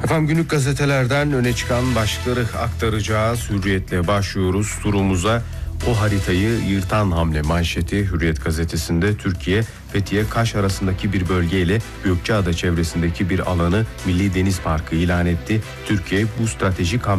Efendim günlük gazetelerden öne çıkan başlıkları aktaracağız. Hürriyetle başlıyoruz turumuza. O haritayı yırtan hamle manşeti Hürriyet gazetesinde Türkiye, Fethiye, Kaş arasındaki bir bölgeyle Gökçeada çevresindeki bir alanı Milli Deniz Parkı ilan etti. Türkiye bu stratejik hamle